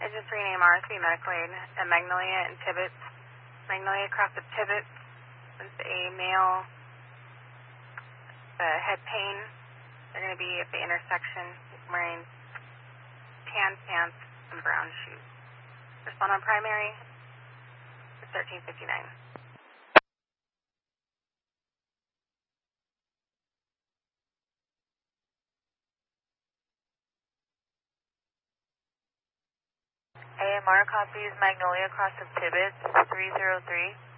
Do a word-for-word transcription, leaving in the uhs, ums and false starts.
just rename R C Medical Aid at Magnolia and Tibbetts. Magnolia across the Tibbetts is a male uh, head pain. They're going to be at the intersection wearing tan pants and brown shoes. Respond on primary, thirteen fifty-nine. A M R copies Magnolia across the Tibbetts, three zero three.